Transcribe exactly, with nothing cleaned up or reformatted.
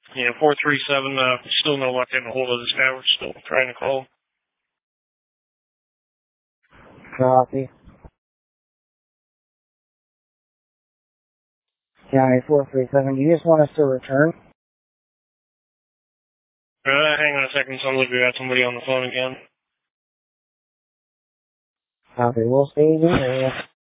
Yeah, four three seven, uh, still no luck getting a hold of this guy. We're still trying to call. Copy. County four three seven, do you just want us to return? Uh, hang on a second, sounds like we got somebody on the phone again. Copy, we'll stay in the area.